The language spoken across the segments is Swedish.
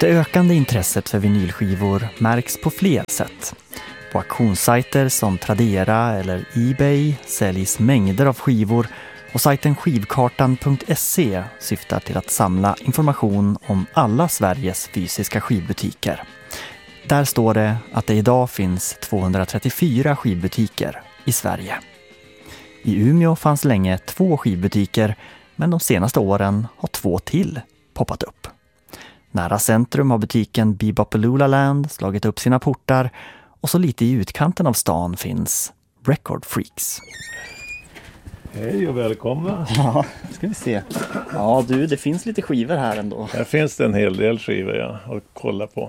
Det ökande intresset för vinylskivor märks på fler sätt. På auktionssajter som Tradera eller eBay säljs mängder av skivor och sajten skivkartan.se syftar till att samla information om alla Sveriges fysiska skivbutiker. Där står det att det idag finns 234 skivbutiker i Sverige. I Umeå fanns länge 2 skivbutiker, men de senaste åren har 2 till poppat upp. Nära centrum har butiken Bebopaloola Land slagit upp sina portar och så lite i utkanten av stan finns Record Freaks. Hej och välkomna. Ja, ska vi se. Ja du, det finns lite skivor här ändå. Här finns det en hel del skivor att kolla på.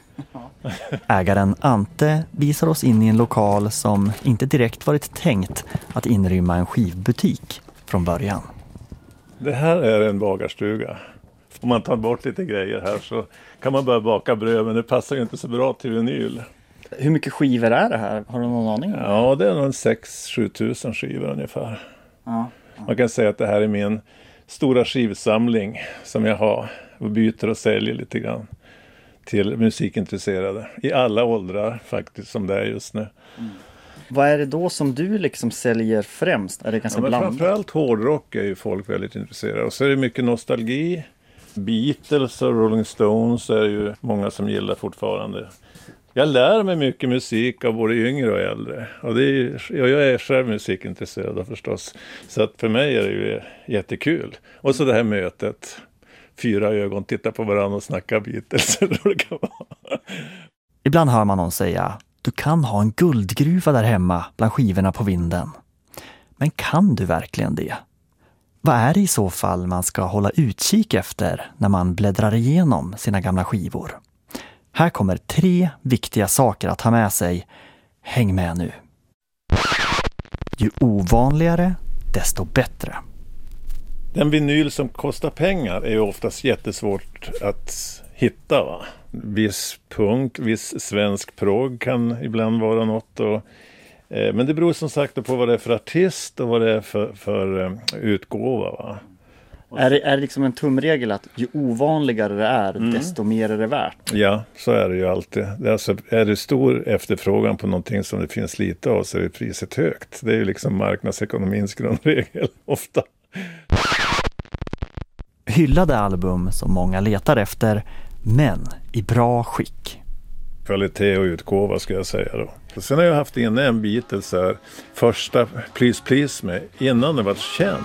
Ägaren Ante visar oss in i en lokal som inte direkt varit tänkt att inrymma en skivbutik från början. Det här är en bagarstuga. Om man tar bort lite grejer här så kan man börja baka bröd, men det passar ju inte så bra till vinyl. Hur mycket skivor är det här? Har du någon aning? Ja, det är nog 6-7 tusen skivor ungefär. Ja. Man kan säga att det här är min stora skivsamling som jag har och byter och säljer lite grann till musikintresserade. I alla åldrar faktiskt, som det är just nu. Mm. Vad är det då som du liksom säljer främst? Är det ganska blandat? Framförallt hårdrock är ju folk väldigt intresserade. Och så är det mycket nostalgi. Beatles och Rolling Stones är ju många som gillar fortfarande. Jag lär mig mycket musik av både yngre och äldre. Och det är, jag är själv musikintresserad förstås. Så att för mig är det ju jättekul. Och så det här mötet. 4 ögon, titta på varandra och snacka Beatles. Det kan vara. Ibland hör man någon säga: du kan ha en guldgruva där hemma bland skivorna på vinden. Men kan du verkligen det? Vad är det i så fall man ska hålla utkik efter när man bläddrar igenom sina gamla skivor? Här kommer 3 viktiga saker att ha med sig. Häng med nu. Ju ovanligare, desto bättre. Den vinyl som kostar pengar är ju oftast jättesvårt att hitta, va? Viss punk, viss svensk prog kan ibland vara något. Men det beror som sagt på vad det är för artist och vad det är för utgåva, va? Är det liksom en tumregel att ju ovanligare det är, desto mer är det värt? Ja, så är det ju alltid. Är det stor efterfrågan på någonting som det finns lite av, så är priset högt. Det är ju liksom marknadsekonomins grundregel ofta. Hyllade album som många letar efter, men i bra skick. Kvalitet och utgåva ska jag säga då. Och sen har jag haft inne en Beatles här, första Please Please med, innan det var känd.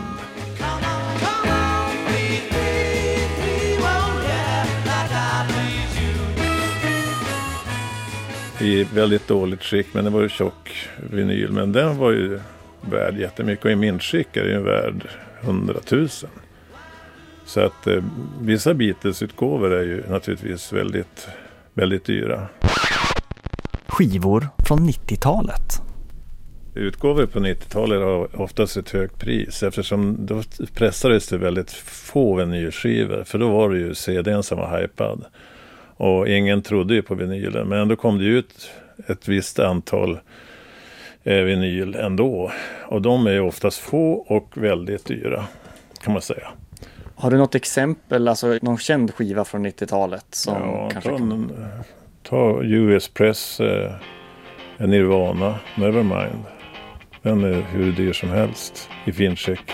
I väldigt dåligt skick, men det var ju tjock vinyl, men den var ju värd jättemycket, och i min skick är den värd 100 000. Så att vissa Beatles-utgåvor är ju naturligtvis väldigt, väldigt dyra. Skivor från 90-talet. Utgåvor på 90-talet har oftast ett högt pris, eftersom då pressades det väldigt få vinylskivor, för då var det ju CD:n som var hypad. Och ingen trodde ju på vinylen, men ändå kom det ut ett visst antal vinyl ändå. Och de är ju oftast få och väldigt dyra, kan man säga. Har du något exempel, alltså någon känd skiva från 90-talet? Som ja, kanske ta US Press, Nirvana, Nevermind. Den är hur dyr som helst i fincheck.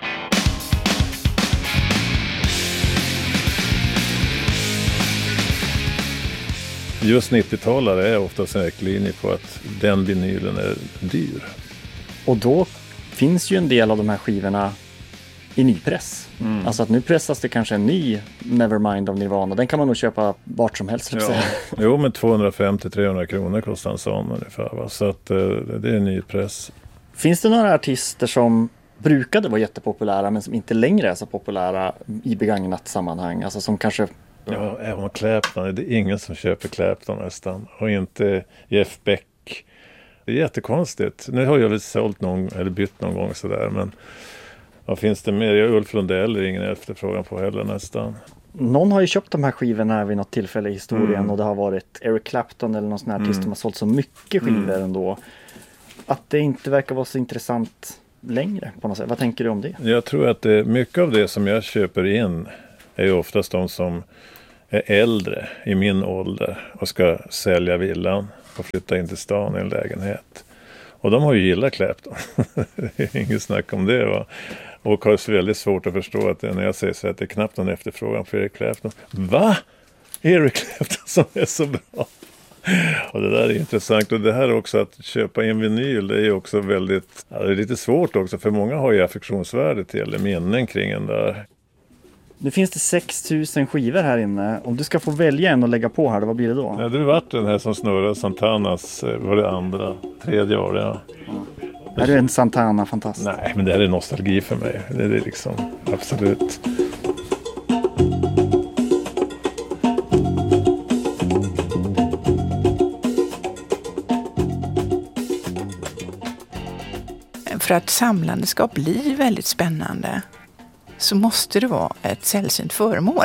Just 90-talare är oftast en riktlinje på att den vinylen är dyr. Och då finns ju en del av de här skivorna i nypress. Alltså att nu pressas det kanske en ny Nevermind av Nirvana. Den kan man nog köpa vart som helst. Ja. Jo, men 250-300 kronor kostar en sån ungefär. Va? Så att det är en ny press. Finns det några artister som brukade vara jättepopulära men som inte längre är så populära i begagnat sammanhang? Alltså som kanske... Ja, även Clapton. Det är ingen som köper Clapton nästan. Och inte Jeff Beck. Det är jättekonstigt. Nu har jag väl sålt eller bytt någon gång sådär, men vad finns det mer? Ulf Lundell är ingen efterfrågan på heller nästan. Någon har ju köpt de här skivorna vid något tillfälle i historien och det har varit Eric Clapton eller någon sån här artist som har sålt så mycket skivor ändå. Att det inte verkar vara så intressant längre på något sätt. Vad tänker du om det? Jag tror att mycket av det som jag köper in är ju oftast de som är äldre i min ålder och ska sälja villan och flytta in till stan i en lägenhet. Och de har ju gillat Clapton. Det är inget snack om det, va? Och har så väldigt svårt att förstå att när jag säger så att det är knappt någon efterfrågan för Eric Clapton. Va? Eric Clapton som är så bra. Och det där är intressant. Och det här också att köpa en vinyl, det är ju också väldigt, det är lite svårt också. För många har ju affektionsvärde till eller minnen kring en där. Nu finns det 6000 skivor här inne. Om du ska få välja en och lägga på här, vad blir det då? Ja, det har varit den här som snurrar, Santanas, var det andra, tredje år, ja. Är du en Santana-fantast? Nej, men det här är nostalgi för mig. Det är liksom, absolut. För att samlande ska bli väldigt spännande så måste det vara ett sällsynt föremål.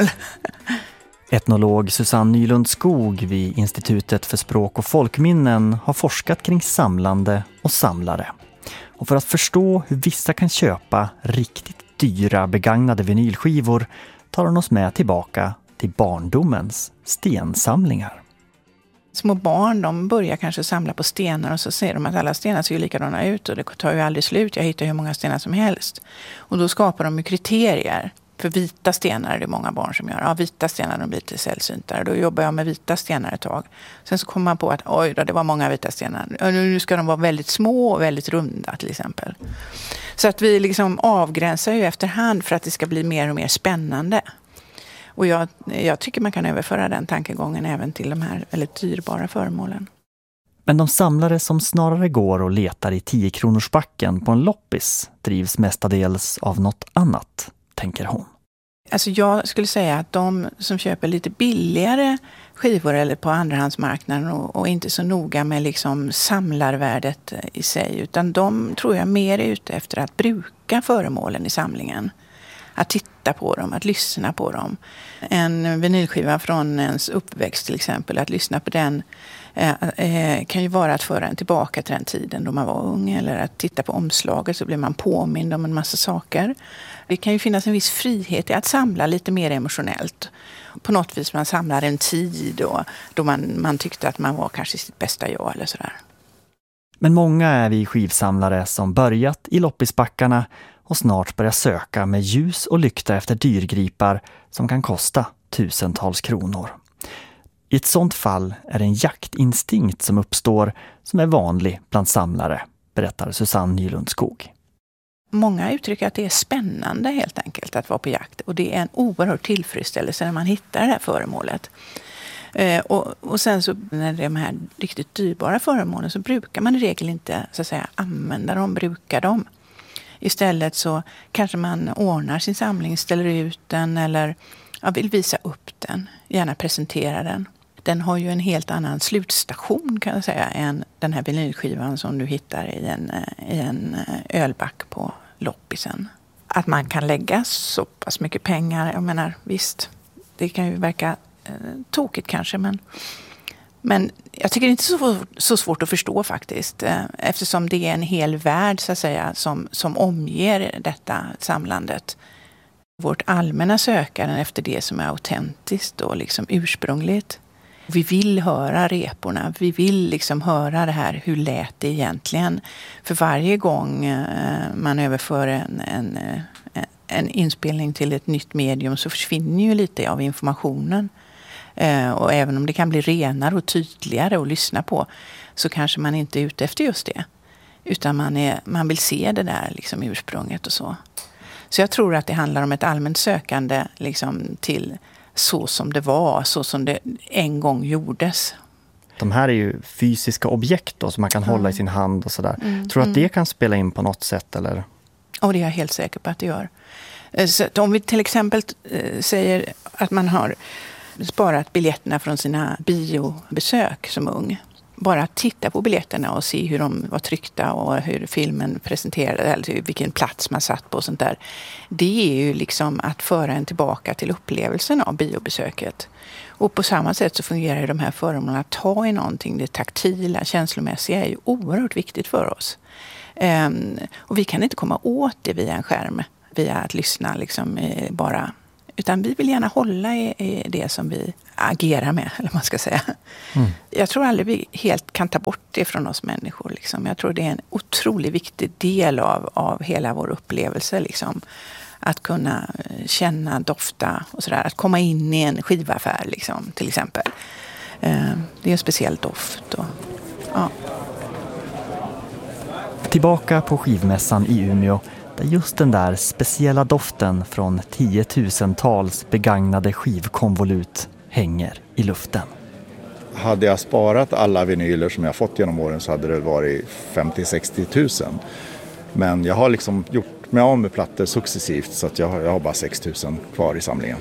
Etnolog Susanne Nylund Skog vid Institutet för språk och folkminnen har forskat kring samlande och samlare. Och för att förstå hur vissa kan köpa riktigt dyra begagnade vinylskivor tar hon oss med tillbaka till barndomens stensamlingar. Små barn, de börjar kanske samla på stenar och så ser de att alla stenar ser ju likadana ut och det tar ju aldrig slut. Jag hittar hur många stenar som helst. Och då skapar de ju kriterier. För vita stenar är det många barn som gör. Ja, vita stenar de blir lite sällsyntare. Då jobbar jag med vita stenar ett tag. Sen så kommer man på att oj då, det var många vita stenar. Nu ska de vara väldigt små och väldigt runda till exempel. Så att vi liksom avgränsar ju efterhand för att det ska bli mer och mer spännande. Och jag tycker man kan överföra den tankegången även till de här väldigt dyrbara föremålen. Men de samlare som snarare går och letar i 10-kronorsbacken på en loppis drivs mestadels av något annat, tänker hon. Alltså jag skulle säga att de som köper lite billigare skivor eller på andrahandsmarknaden och inte så noga med liksom samlarvärdet i sig, utan de tror jag mer är ute efter att bruka föremålen i samlingen. Att titta på dem, att lyssna på dem. En vinylskiva från ens uppväxt till exempel, att lyssna på den kan ju vara att föra en tillbaka till den tiden då man var ung. Eller att titta på omslaget så blir man påmind om en massa saker. Det kan ju finnas en viss frihet i att samla lite mer emotionellt. På något vis man samlar en tid då man tyckte att man var kanske sitt bästa jag eller sådär. Men många är vi skivsamlare som börjat i loppisbackarna och snart börjar söka med ljus och lykta efter dyrgripar som kan kosta tusentals kronor. I ett sådant fall är det en jaktinstinkt som uppstår som är vanlig bland samlare, berättar Susanne Nylund Skog. Många uttrycker att det är spännande helt enkelt att vara på jakt och det är en oerhörd tillfredsställelse när man hittar det här föremålet. Och sen så när det är de här riktigt dyrbara föremålen så brukar man i regel inte så att säga använda dem, bruka dem. Istället så kanske man ordnar sin samling, ställer ut den eller vill visa upp den, gärna presentera den. Den har ju en helt annan slutstation kan jag säga än den här vinylskivan som du hittar i en ölback på loppisen. Att man kan lägga så pass mycket pengar, jag menar visst, det kan ju verka tokigt kanske men jag tycker det är inte så svårt att förstå faktiskt. Eftersom det är en hel värld så att säga som omger detta samlandet. Vårt allmänna sökande efter det som är autentiskt och liksom ursprungligt. Vi vill höra reporna. Vi vill liksom höra det här. Hur lät det egentligen? För varje gång man överför en inspelning till ett nytt medium så försvinner ju lite av informationen. Och även om det kan bli renare och tydligare att lyssna på så kanske man inte är ute efter just det. Utan man vill se det där liksom ursprunget och så. Så jag tror att det handlar om ett allmänt sökande liksom till så som det var, så som det en gång gjordes. De här är ju fysiska objekt då, som man kan hålla i sin hand och sådär. Tror du att det kan spela in på något sätt? Eller? Ja, det är jag helt säker på att det gör. Så om vi till exempel säger att man har sparat biljetterna från sina biobesök som ung. Bara att titta på biljetterna och se hur de var tryckta och hur filmen presenterade eller vilken plats man satt på och sånt där. Det är ju liksom att föra en tillbaka till upplevelsen av biobesöket. Och på samma sätt så fungerar ju de här föremålen att ta i någonting. Det taktila, känslomässiga är ju oerhört viktigt för oss. Och vi kan inte komma åt det via en skärm, via att lyssna liksom bara Utan vi vill gärna hålla i det som vi agerar med, eller man ska säga. Jag tror aldrig vi helt kan ta bort det från oss människor. Liksom. Jag tror det är en otroligt viktig del av hela vår upplevelse. Liksom. Att kunna känna, dofta och sådär. Att komma in i en skivaffär liksom, till exempel. Det är en speciell doft. Och, ja. Tillbaka på skivmässan i Umeå, där just den där speciella doften från 10 000-tals begagnade skivkonvolut hänger i luften. Hade jag sparat alla vinyler som jag fått genom åren så hade det varit 50-60 000. Men jag har liksom gjort mig av med plattor successivt så att jag har bara 6 000 kvar i samlingen.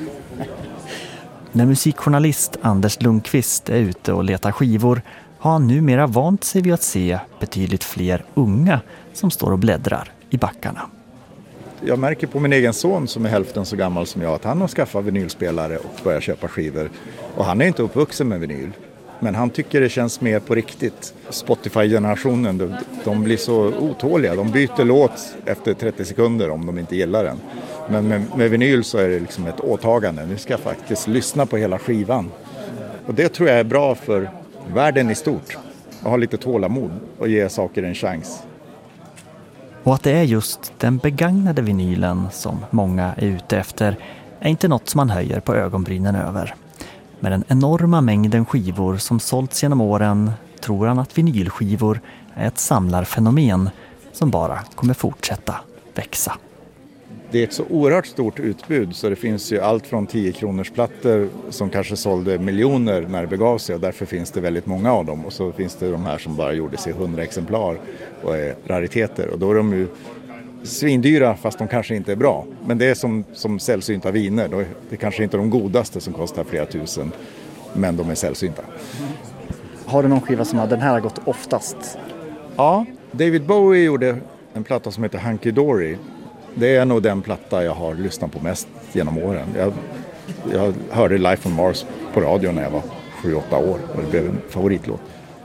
När musikjournalist Anders Lundqvist är ute och letar skivor har han numera vant sig vid att se betydligt fler unga som står och bläddrar i backarna. Jag märker på min egen son som är hälften så gammal som jag att han har skaffat vinylspelare och börjat köpa skivor. Och han är inte uppvuxen med vinyl. Men han tycker det känns mer på riktigt. Spotify-generationen, de blir så otåliga. De byter låt efter 30 sekunder om de inte gillar den. Men med vinyl så är det liksom ett åtagande. Nu ska jag faktiskt lyssna på hela skivan. Och det tror jag är bra för världen i stort. Att ha lite tålamod och ge saker en chans. Och att det är just den begagnade vinylen som många är ute efter är inte något som man höjer på ögonbrynen över. Med den enorma mängden skivor som sålts genom åren tror han att vinylskivor är ett samlarfenomen som bara kommer fortsätta växa. Det är ett så oerhört stort utbud så det finns ju allt från 10-kronors plattor som kanske sålde miljoner när det begav sig och därför finns det väldigt många av dem. Och så finns det de här som bara gjorde sig 100 exemplar och är rariteter och då är de ju svindyra fast de kanske inte är bra. Men det är som sällsynta viner. Det är kanske inte de godaste som kostar flera tusen men de är sällsynta. Har du någon skiva som den här har gått oftast? Ja, David Bowie gjorde en platta som heter Hunky Dory. Det är nog den platta jag har lyssnat på mest genom åren. Jag hörde Life on Mars på radio när jag var 7-8 år och det blev en favoritlåt.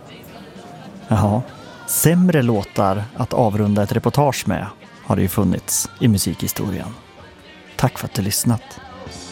Jaha, sämre låtar att avrunda ett reportage med har det ju funnits i musikhistorien. Tack för att du lyssnat.